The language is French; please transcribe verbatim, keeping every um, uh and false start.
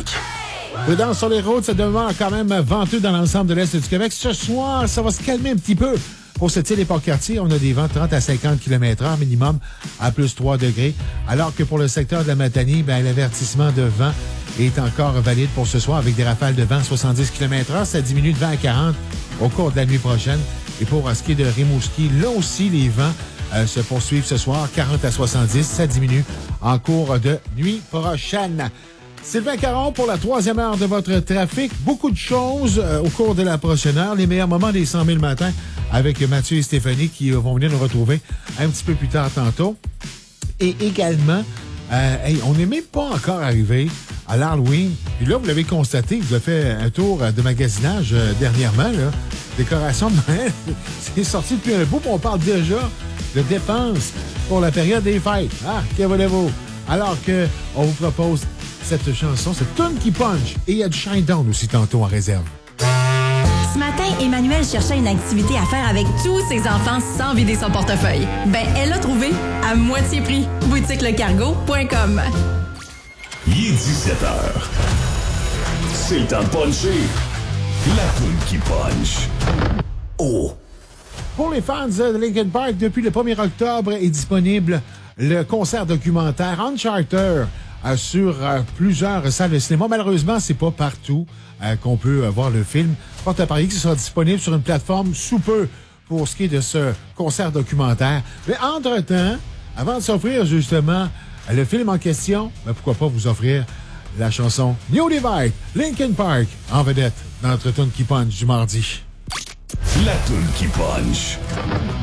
Québec. Prudence sur les routes, ça demeure quand même venteux dans l'ensemble de l'Est du Québec. Ce soir, ça va se calmer un petit peu. Pour cette île et Port-Cartier, on a des vents de trente à cinquante kilomètres heure minimum à plus trois degrés. Alors que pour le secteur de la Matanie, ben, l'avertissement de vent est encore valide pour ce soir avec des rafales de vent à soixante-dix kilomètres heure. Ça diminue de vingt à quarante au cours de la nuit prochaine. Et pour ce qui est de Rimouski, là aussi, les vents euh, se poursuivent ce soir, quarante à soixante-dix. Ça diminue en cours de nuit prochaine. Sylvain Caron pour la troisième heure de votre trafic. Beaucoup de choses euh, au cours de la prochaine heure. Les meilleurs moments des cent mille matins avec Mathieu et Stéphanie qui euh, vont venir nous retrouver un petit peu plus tard tantôt. Et également, euh, hey, on n'est même pas encore arrivé à l'Halloween. Puis là, vous l'avez constaté, vous avez fait un tour de magasinage euh, dernièrement. Là. Décoration de Noël, c'est sorti depuis un bout. On parle déjà de dépenses pour la période des fêtes. Ah, que voulez-vous? Alors que on vous propose cette chanson, cette tune qui punch. Et il y a du Shine Down aussi tantôt en réserve. Ce matin, Emmanuel cherchait une activité à faire avec tous ses enfants sans vider son portefeuille. Ben, elle l'a trouvé à moitié prix. boutique le cargo point com. Il est dix-sept heures. C'est le temps de puncher. La tune qui punch. Oh! Pour les fans de Linkin Park, depuis le premier octobre est disponible le concert documentaire Uncharted euh, sur euh, plusieurs salles de cinéma. Malheureusement, c'est pas partout euh, qu'on peut euh, voir le film. Porte à parier qu'il sera disponible sur une plateforme sous peu pour ce qui est de ce concert documentaire. Mais entre-temps, avant de s'offrir justement le film en question, ben pourquoi pas vous offrir la chanson New Divide, Linkin Park, en vedette dans notre tune qui punch du mardi. La tune qui punch.